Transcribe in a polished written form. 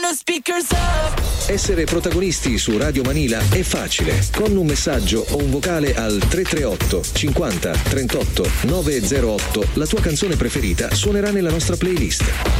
the speakers up. Essere protagonisti su Radio Manila è facile. Con un messaggio o un vocale al 338 50 38 908 la tua canzone preferita suonerà nella nostra playlist.